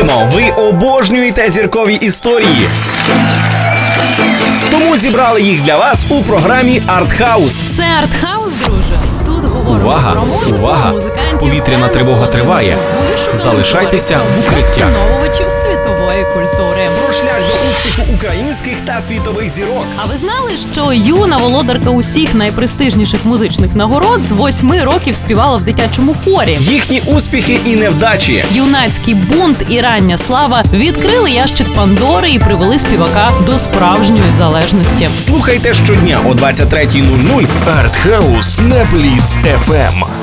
Розуміємо, ви обожнюєте зіркові історії. Тому зібрали їх для вас у програмі «Артхаус». Це «Артхаус», друже. Тут говоримо Увага, про музику, увага. музикантів, Повітряна та тривога триває. насолоджуємося Залишайтеся в укриттях. поціновувачів світової культури. Про шлях до успіху українських та світових зірок. А ви знали, що юна володарка усіх найпрестижніших музичних нагород з 8 років співала в дитячому хорі? Їхні успіхи і невдачі. Юнацький бунт і рання слава відкрили ящик Пандори і привели співака до справжньої залежності. Слухайте щодня о 23:00. Артхаус на Бліц FM.